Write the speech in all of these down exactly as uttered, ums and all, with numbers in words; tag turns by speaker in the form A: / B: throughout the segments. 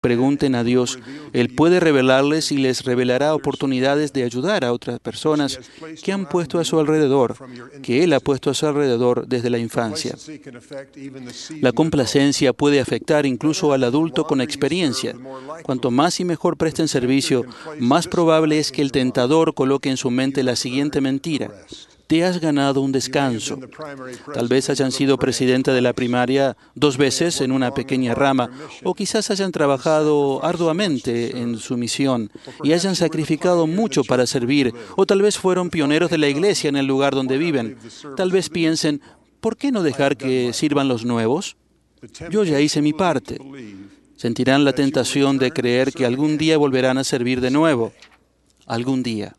A: pregunten a Dios. Él puede revelarles y les revelará oportunidades de ayudar a otras personas que han puesto a su alrededor, que Él ha puesto a su alrededor desde la infancia. La complacencia puede afectar incluso al adulto con experiencia. Cuanto más y mejor presten servicio, más probable es que el tentador coloque en su mente la siguiente mentira: te has ganado un descanso. Tal vez hayan sido presidente de la primaria dos veces en una pequeña rama, o quizás hayan trabajado arduamente en su misión y hayan sacrificado mucho para servir, o tal vez fueron pioneros de la iglesia en el lugar donde viven. Tal vez piensen, ¿por qué no dejar que sirvan los nuevos? Yo ya hice mi parte. Sentirán la tentación de creer que algún día volverán a servir de nuevo. Algún día.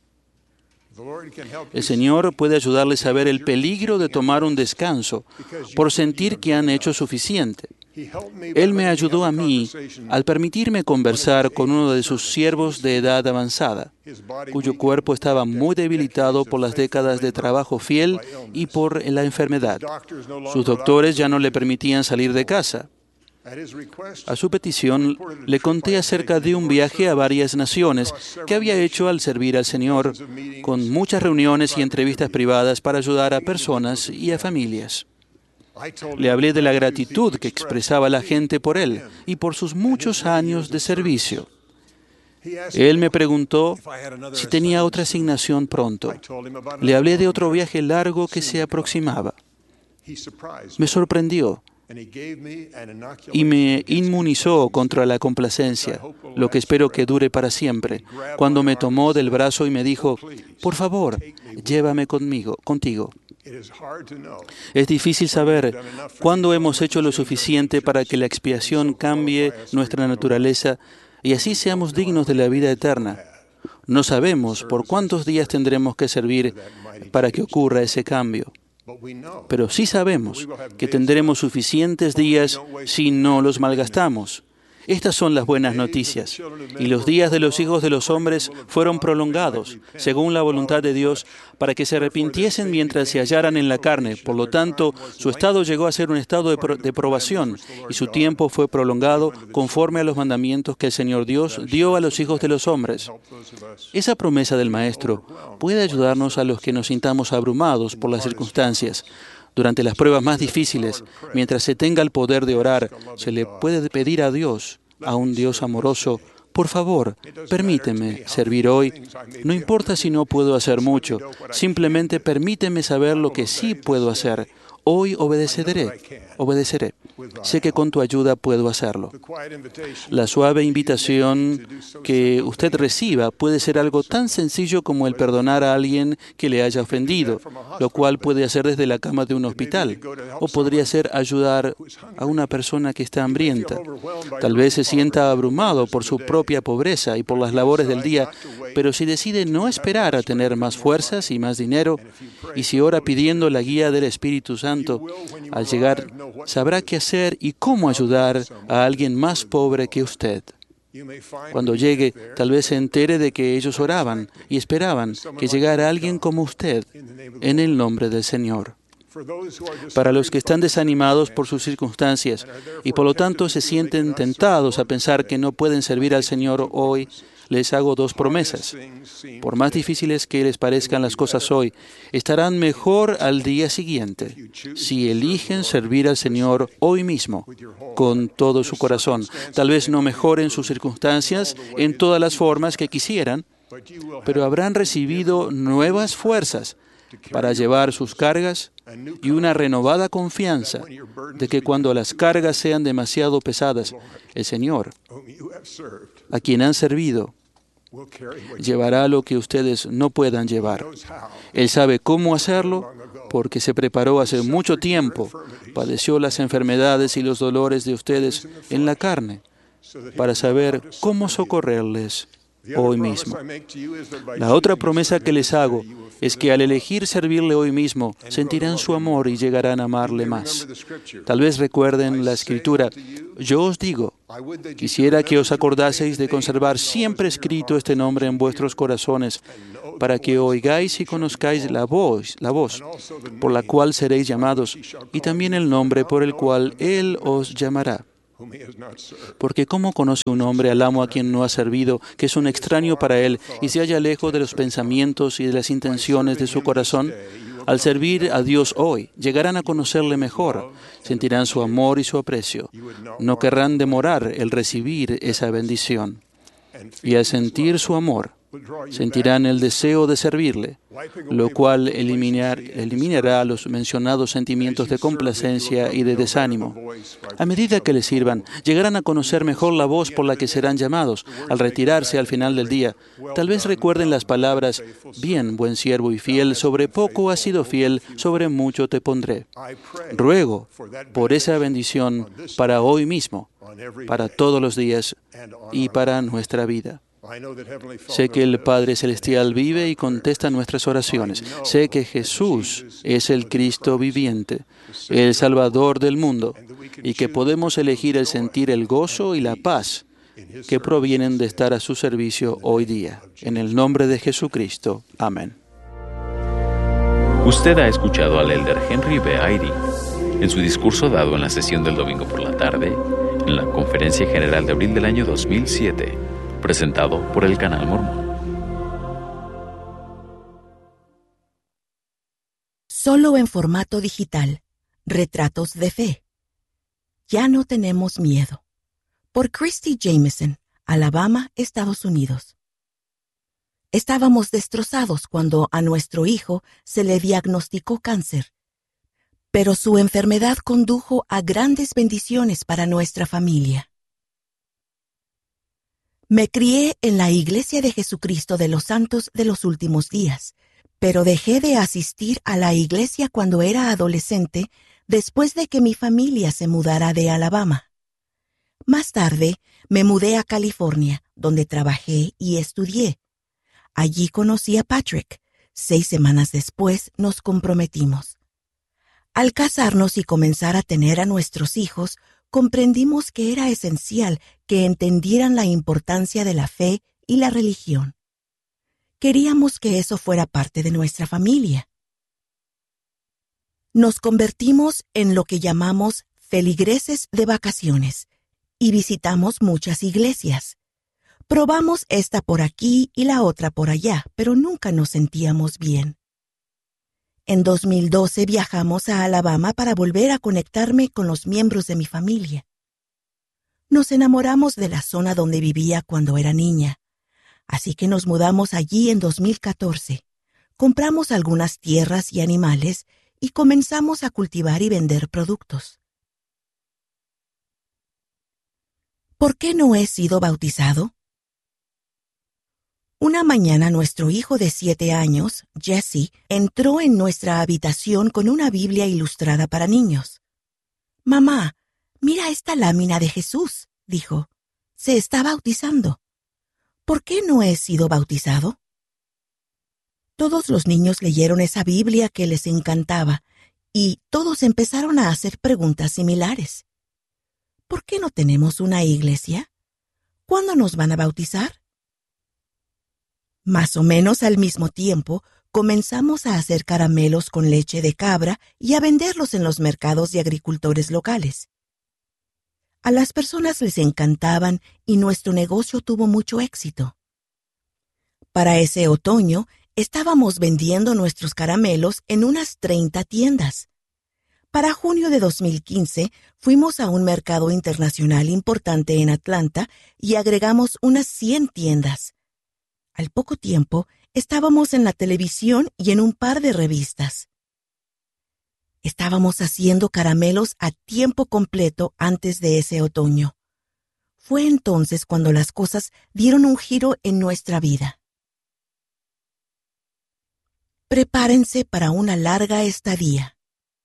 A: El Señor puede ayudarles a ver el peligro de tomar un descanso por sentir que han hecho suficiente. Él me ayudó a mí al permitirme conversar con uno de sus siervos de edad avanzada, cuyo cuerpo estaba muy debilitado por las décadas de trabajo fiel y por la enfermedad. Sus doctores ya no le permitían salir de casa. A su petición, le conté acerca de un viaje a varias naciones que había hecho al servir al Señor, con muchas reuniones y entrevistas privadas para ayudar a personas y a familias. Le hablé de la gratitud que expresaba la gente por él y por sus muchos años de servicio. Él me preguntó si tenía otra asignación pronto. Le hablé de otro viaje largo que se aproximaba. Me sorprendió y me inmunizó contra la complacencia, lo que espero que dure para siempre, cuando me tomó del brazo y me dijo, por favor, llévame conmigo, contigo. Es difícil saber cuándo hemos hecho lo suficiente para que la expiación cambie nuestra naturaleza y así seamos dignos de la vida eterna. No sabemos por cuántos días tendremos que servir para que ocurra ese cambio. Pero sí sabemos que tendremos suficientes días si no los malgastamos. Estas son las buenas noticias. Y los días de los hijos de los hombres fueron prolongados, según la voluntad de Dios, para que se arrepintiesen mientras se hallaran en la carne. Por lo tanto, su estado llegó a ser un estado de, pro- de probación, y su tiempo fue prolongado conforme a los mandamientos que el Señor Dios dio a los hijos de los hombres. Esa promesa del Maestro puede ayudarnos a los que nos sintamos abrumados por las circunstancias. Durante las pruebas más difíciles, mientras se tenga el poder de orar, se le puede pedir a Dios, a un Dios amoroso, por favor, permíteme servir hoy. No importa si no puedo hacer mucho, simplemente permíteme saber lo que sí puedo hacer. Hoy obedeceré, obedeceré. Sé que con tu ayuda puedo hacerlo. La suave invitación que usted reciba puede ser algo tan sencillo como el perdonar a alguien que le haya ofendido, lo cual puede hacer desde la cama de un hospital, o podría ser ayudar a una persona que está hambrienta. Tal vez se sienta abrumado por su propia pobreza y por las labores del día, pero si decide no esperar a tener más fuerzas y más dinero, y si ora pidiendo la guía del Espíritu Santo, al llegar sabrá qué hacer y cómo ayudar a alguien más pobre que usted. Cuando llegue, tal vez se entere de que ellos oraban y esperaban que llegara alguien como usted en el nombre del Señor. Para los que están desanimados por sus circunstancias y por lo tanto se sienten tentados a pensar que no pueden servir al Señor hoy, les hago dos promesas. Por más difíciles que les parezcan las cosas hoy, estarán mejor al día siguiente si eligen servir al Señor hoy mismo, con todo su corazón. Tal vez no mejoren sus circunstancias en todas las formas que quisieran, pero habrán recibido nuevas fuerzas para llevar sus cargas y una renovada confianza de que cuando las cargas sean demasiado pesadas, el Señor, a quien han servido, llevará lo que ustedes no puedan llevar. Él sabe cómo hacerlo porque se preparó hace mucho tiempo, padeció las enfermedades y los dolores de ustedes en la carne para saber cómo socorrerles hoy mismo. La otra promesa que les hago es que al elegir servirle hoy mismo, sentirán su amor y llegarán a amarle más. Tal vez recuerden la Escritura. Yo os digo, quisiera que os acordaseis de conservar siempre escrito este nombre en vuestros corazones, para que oigáis y conozcáis la voz, la voz por la cual seréis llamados, y también el nombre por el cual Él os llamará. Porque ¿cómo conoce un hombre al amo a quien no ha servido, que es un extraño para él, y se halla lejos de los pensamientos y de las intenciones de su corazón? Al servir a Dios hoy, llegarán a conocerle mejor, sentirán su amor y su aprecio. No querrán demorar el recibir esa bendición. Y al sentir su amor, sentirán el deseo de servirle, lo cual eliminar, eliminará los mencionados sentimientos de complacencia y de desánimo. A medida que le sirvan, llegarán a conocer mejor la voz por la que serán llamados al retirarse al final del día. Tal vez recuerden las palabras: bien, buen siervo y fiel, sobre poco has sido fiel, sobre mucho te pondré. Ruego por esa bendición para hoy mismo, para todos los días y para nuestra vida. Sé que el Padre Celestial vive y contesta nuestras oraciones. Sé que Jesús es el Cristo viviente, el Salvador del mundo, y que podemos elegir el sentir el gozo y la paz que provienen de estar a su servicio hoy día. En el nombre de Jesucristo. Amén.
B: Usted ha escuchado al elder Henry B. Eyring en su discurso dado en la sesión del domingo por la tarde, en la Conferencia General de abril del año dos mil siete. Presentado por el Canal Mormón.
C: Solo en formato digital. Retratos de fe. Ya no tenemos miedo. Por Christy Jameson, Alabama, Estados Unidos. Estábamos destrozados cuando a nuestro hijo se le diagnosticó cáncer. Pero su enfermedad condujo a grandes bendiciones para nuestra familia. Me crié en la Iglesia de Jesucristo de los Santos de los Últimos Días, pero dejé de asistir a la iglesia cuando era adolescente después de que mi familia se mudara de Alabama. Más tarde, me mudé a California, donde trabajé y estudié. Allí conocí a Patrick. Seis semanas después nos comprometimos. Al casarnos y comenzar a tener a nuestros hijos, comprendimos que era esencial que entendieran la importancia de la fe y la religión. Queríamos que eso fuera parte de nuestra familia. Nos convertimos en lo que llamamos feligreses de vacaciones y visitamos muchas iglesias. Probamos esta por aquí y la otra por allá, pero nunca nos sentíamos bien. En dos mil doce viajamos a Alabama para volver a conectarme con los miembros de mi familia. Nos enamoramos de la zona donde vivía cuando era niña, así que nos mudamos allí en dos mil catorce. Compramos algunas tierras y animales y comenzamos a cultivar y vender productos. ¿Por qué no he sido bautizado? Una mañana nuestro hijo de siete años, Jesse, entró en nuestra habitación con una Biblia ilustrada para niños. «Mamá, mira esta lámina de Jesús», dijo. «Se está bautizando». «¿Por qué no he sido bautizado?» Todos los niños leyeron esa Biblia que les encantaba y todos empezaron a hacer preguntas similares. ¿Por qué no tenemos una iglesia? ¿Cuándo nos van a bautizar? Más o menos al mismo tiempo, comenzamos a hacer caramelos con leche de cabra y a venderlos en los mercados de agricultores locales. A las personas les encantaban y nuestro negocio tuvo mucho éxito. Para ese otoño, estábamos vendiendo nuestros caramelos en unas treinta tiendas. Para junio de dos mil quince, fuimos a un mercado internacional importante en Atlanta y agregamos unas cien tiendas. Al poco tiempo, estábamos en la televisión y en un par de revistas. Estábamos haciendo caramelos a tiempo completo antes de ese otoño. Fue entonces cuando las cosas dieron un giro en nuestra vida. Prepárense para una larga estadía.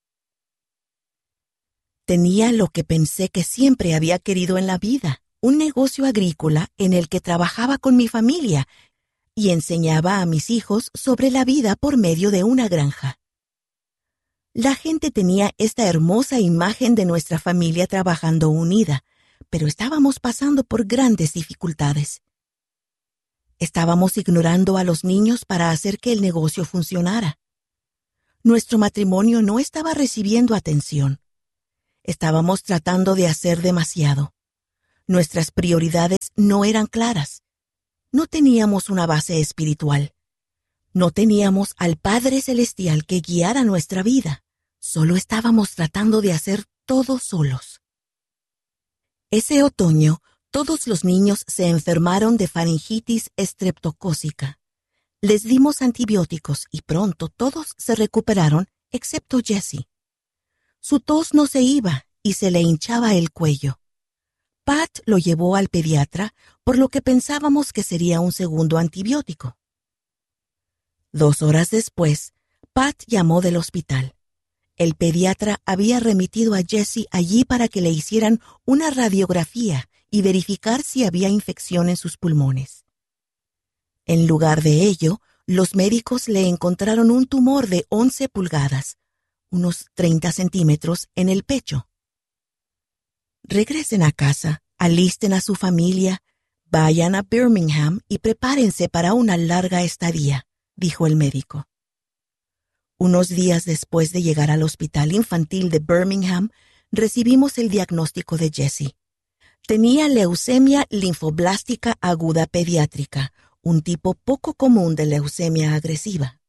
C: Tenía lo que pensé que siempre había querido en la vida, un negocio agrícola en el que trabajaba con mi familia y enseñaba a mis hijos sobre la vida por medio de una granja. La gente tenía esta hermosa imagen de nuestra familia trabajando unida, pero estábamos pasando por grandes dificultades. Estábamos ignorando a los niños para hacer que el negocio funcionara. Nuestro matrimonio no estaba recibiendo atención. Estábamos tratando de hacer demasiado. Nuestras prioridades no eran claras. No teníamos una base espiritual. No teníamos al Padre Celestial que guiara nuestra vida. Solo estábamos tratando de hacer todo solos. Ese otoño, todos los niños se enfermaron de faringitis estreptocócica. Les dimos antibióticos y pronto todos se recuperaron, excepto Jessie. Su tos no se iba y se le hinchaba el cuello. Pat lo llevó al pediatra, por lo que pensábamos que sería un segundo antibiótico. Dos horas después, Pat llamó del hospital. El pediatra había remitido a Jessie allí para que le hicieran una radiografía y verificar si había infección en sus pulmones. En lugar de ello, los médicos le encontraron un tumor de once pulgadas, unos treinta centímetros, en el pecho. Regresen a casa, alisten a su familia, vayan a Birmingham y prepárense para una larga estadía, dijo el médico. Unos días después de llegar al hospital infantil de Birmingham, recibimos el diagnóstico de Jessie. Tenía leucemia linfoblástica aguda pediátrica, un tipo poco común de leucemia agresiva.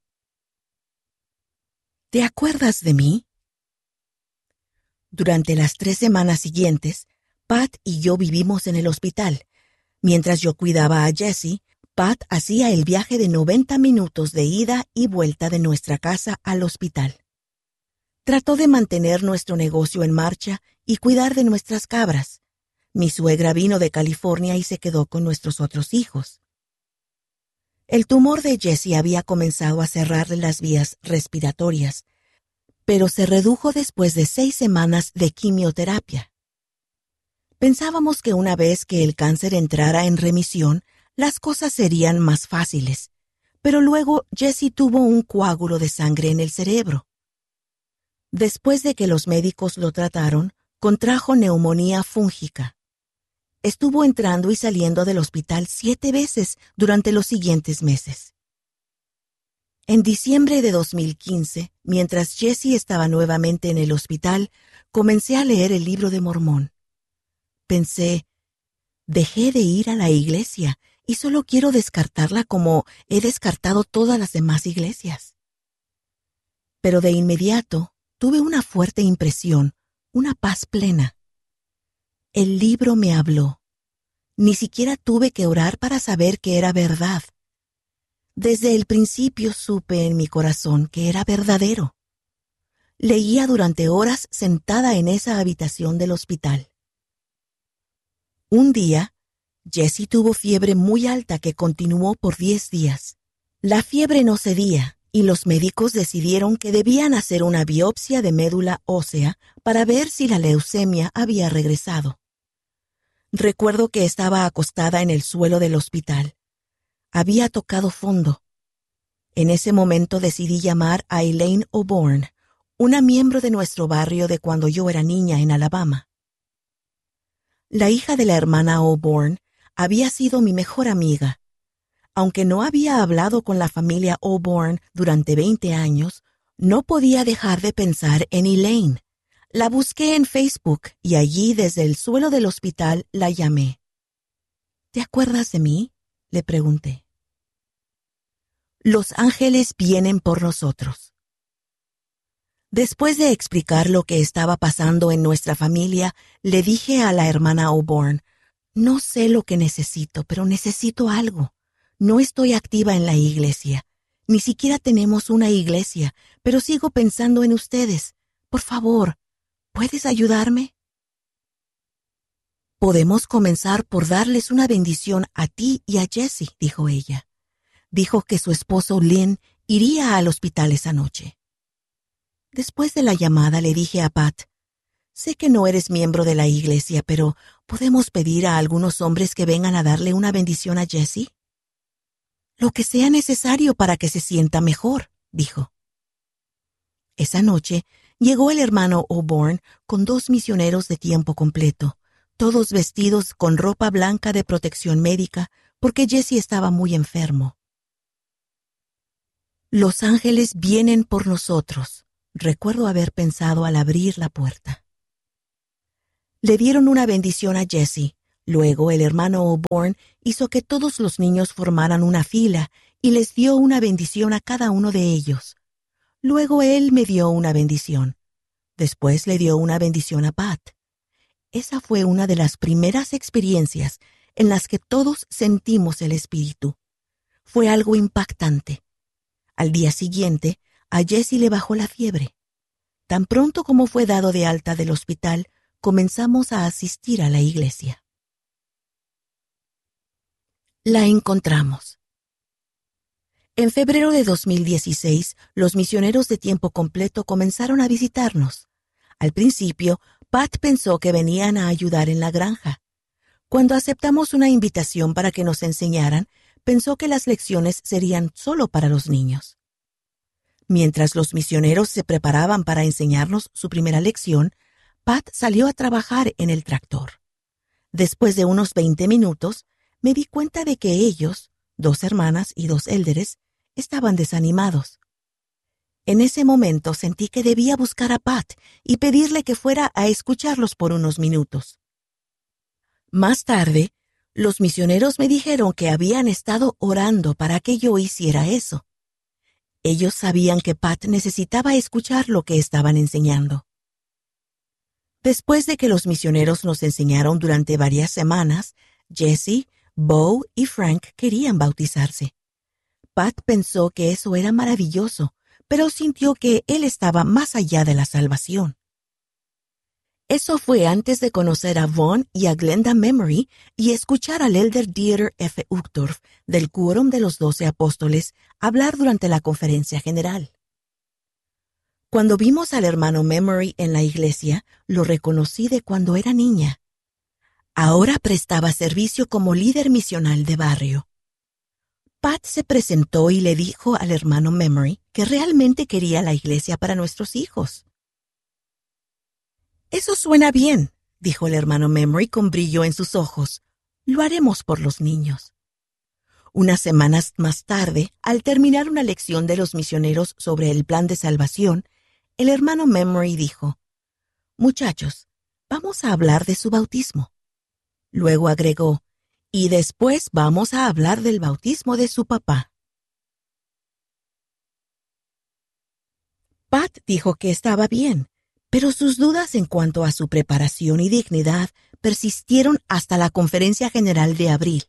C: ¿Te acuerdas de mí? Durante las tres semanas siguientes, Pat y yo vivimos en el hospital. Mientras yo cuidaba a Jessie, Pat hacía el viaje de noventa minutos de ida y vuelta de nuestra casa al hospital. Trató de mantener nuestro negocio en marcha y cuidar de nuestras cabras. Mi suegra vino de California y se quedó con nuestros otros hijos. El tumor de Jessie había comenzado a cerrarle las vías respiratorias, pero se redujo después de seis semanas de quimioterapia. Pensábamos que una vez que el cáncer entrara en remisión, las cosas serían más fáciles, pero luego Jessie tuvo un coágulo de sangre en el cerebro. Después de que los médicos lo trataron, contrajo neumonía fúngica. Estuvo entrando y saliendo del hospital siete veces durante los siguientes meses. En diciembre de dos mil quince, mientras Jessie estaba nuevamente en el hospital, comencé a leer el libro de Mormón. Pensé, dejé de ir a la iglesia y solo quiero descartarla como he descartado todas las demás iglesias. Pero de inmediato tuve una fuerte impresión, una paz plena. El libro me habló. Ni siquiera tuve que orar para saber que era verdad. Desde el principio supe en mi corazón que era verdadero. Leía durante horas sentada en esa habitación del hospital. Un día, Jessie tuvo fiebre muy alta que continuó por diez días. La fiebre no cedía y los médicos decidieron que debían hacer una biopsia de médula ósea para ver si la leucemia había regresado. Recuerdo que estaba acostada en el suelo del hospital. Había tocado fondo. En ese momento decidí llamar a Elaine O'Born, una miembro de nuestro barrio de cuando yo era niña en Alabama. La hija de la hermana O'Born había sido mi mejor amiga. Aunque no había hablado con la familia O'Born durante veinte años, no podía dejar de pensar en Elaine. La busqué en Facebook y allí desde el suelo del hospital la llamé. ¿Te acuerdas de mí?, le pregunté. Los ángeles vienen por nosotros. Después de explicar lo que estaba pasando en nuestra familia, le dije a la hermana O'Born, no sé lo que necesito, pero necesito algo. No estoy activa en la iglesia. Ni siquiera tenemos una iglesia, pero sigo pensando en ustedes. Por favor, ¿puedes ayudarme? Podemos comenzar por darles una bendición a ti y a Jessie, dijo ella. Dijo que su esposo Lynn iría al hospital esa noche. Después de la llamada le dije a Pat, sé que no eres miembro de la iglesia, pero ¿podemos pedir a algunos hombres que vengan a darle una bendición a Jessie? Lo que sea necesario para que se sienta mejor, dijo. Esa noche llegó el hermano O'Born con dos misioneros de tiempo completo, todos vestidos con ropa blanca de protección médica porque Jessie estaba muy enfermo. Los ángeles vienen por nosotros, recuerdo haber pensado al abrir la puerta. Le dieron una bendición a Jesse. Luego el hermano Osborne hizo que todos los niños formaran una fila y les dio una bendición a cada uno de ellos. Luego él me dio una bendición. Después le dio una bendición a Pat. Esa fue una de las primeras experiencias en las que todos sentimos el Espíritu. Fue algo impactante. Al día siguiente, a Jesse le bajó la fiebre. Tan pronto como fue dado de alta del hospital, comenzamos a asistir a la iglesia. La encontramos. En febrero de dos mil dieciséis, los misioneros de tiempo completo comenzaron a visitarnos. Al principio, Pat pensó que venían a ayudar en la granja. Cuando aceptamos una invitación para que nos enseñaran, pensó que las lecciones serían solo para los niños. Mientras los misioneros se preparaban para enseñarnos su primera lección, Pat salió a trabajar en el tractor. Después de unos veinte minutos, me di cuenta de que ellos, dos hermanas y dos élderes, estaban desanimados. En ese momento sentí que debía buscar a Pat y pedirle que fuera a escucharlos por unos minutos. Más tarde, los misioneros me dijeron que habían estado orando para que yo hiciera eso. Ellos sabían que Pat necesitaba escuchar lo que estaban enseñando. Después de que los misioneros nos enseñaron durante varias semanas, Jesse, Bo y Frank querían bautizarse. Pat pensó que eso era maravilloso, pero sintió que él estaba más allá de la salvación. Eso fue antes de conocer a Vaughn y a Glenda Memory y escuchar al elder Dieter F. Uchtdorf del Quórum de los Doce Apóstoles hablar durante la conferencia general. Cuando vimos al hermano Memory en la iglesia, lo reconocí de cuando era niña. Ahora prestaba servicio como líder misional de barrio. Pat se presentó y le dijo al hermano Memory que realmente quería la iglesia para nuestros hijos. «Eso suena bien», dijo el hermano Memory con brillo en sus ojos. «Lo haremos por los niños». Unas semanas más tarde, al terminar una lección de los misioneros sobre el plan de salvación, el hermano Memory dijo: «Muchachos, vamos a hablar de su bautismo». Luego agregó: «Y después vamos a hablar del bautismo de su papá». Pat dijo que estaba bien, pero sus dudas en cuanto a su preparación y dignidad persistieron hasta la conferencia general de abril.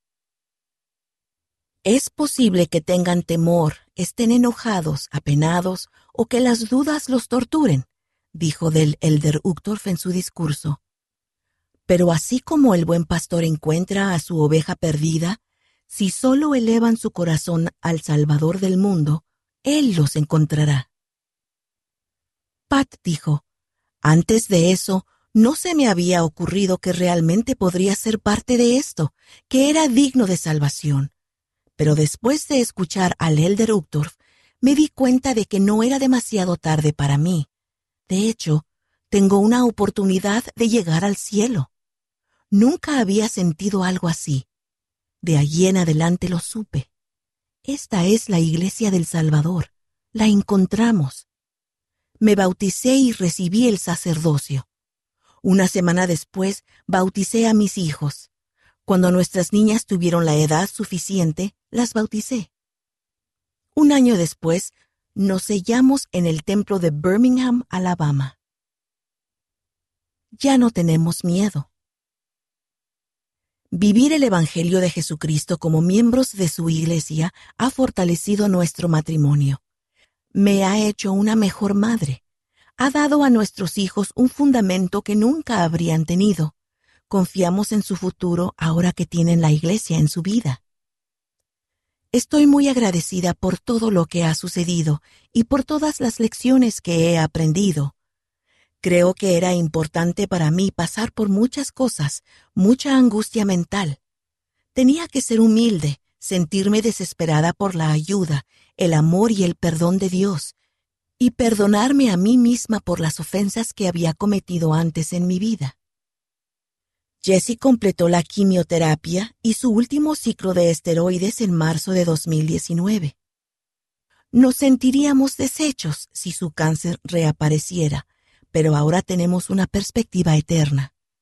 C: Es posible que tengan temor, estén enojados, apenados o que las dudas los torturen, dijo del elder Uchtdorf en su discurso. Pero así como el buen pastor encuentra a su oveja perdida, si solo elevan su corazón al Salvador del mundo, Él los encontrará. Pat dijo: «Antes de eso, no se me había ocurrido que realmente podría ser parte de esto, que era digno de salvación. Pero después de escuchar al elder Uchtdorf, me di cuenta de que no era demasiado tarde para mí. De hecho, tengo una oportunidad de llegar al cielo. Nunca había sentido algo así. De allí en adelante lo supe. Esta es la iglesia del Salvador. La encontramos. Me bauticé y recibí el sacerdocio. Una semana después, bauticé a mis hijos. Cuando nuestras niñas tuvieron la edad suficiente, las bauticé. Un año después, nos sellamos en el templo de Birmingham, Alabama. Ya no tenemos miedo. Vivir el Evangelio de Jesucristo como miembros de su iglesia ha fortalecido nuestro matrimonio. Me ha hecho una mejor madre. Ha dado a nuestros hijos un fundamento que nunca habrían tenido. Confiamos en su futuro ahora que tienen la iglesia en su vida. Estoy muy agradecida por todo lo que ha sucedido y por todas las lecciones que he aprendido. Creo que era importante para mí pasar por muchas cosas, mucha angustia mental. Tenía que ser humilde, sentirme desesperada por la ayuda, el amor y el perdón de Dios, y perdonarme a mí misma por las ofensas que había cometido antes en mi vida. Jesse completó la quimioterapia y su último ciclo de esteroides en marzo de dos mil diecinueve. Nos sentiríamos deshechos si su cáncer reapareciera, pero ahora tenemos una perspectiva eterna.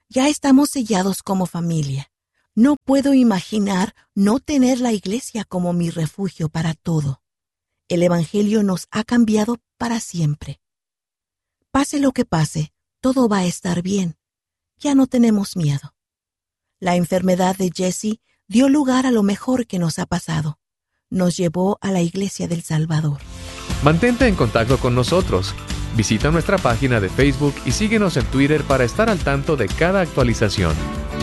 C: Ya estamos sellados como familia. No puedo imaginar no tener la iglesia como mi refugio para todo. El Evangelio nos ha cambiado para siempre. Pase lo que pase, todo va a estar bien. Ya no tenemos miedo. La enfermedad de Jesse dio lugar a lo mejor que nos ha pasado. Nos llevó a la Iglesia del Salvador.
D: Mantente en contacto con nosotros. Visita nuestra página de Facebook y síguenos en Twitter para estar al tanto de cada actualización.